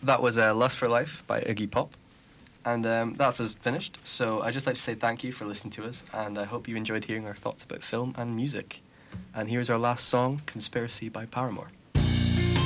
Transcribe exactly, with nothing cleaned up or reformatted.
That was uh, Lust for Life by Iggy Pop. And um, that's us finished. So I'd just like to say thank you for listening to us, and I hope you enjoyed hearing our thoughts about film and music. And here's our last song, Conspiracy by Paramore.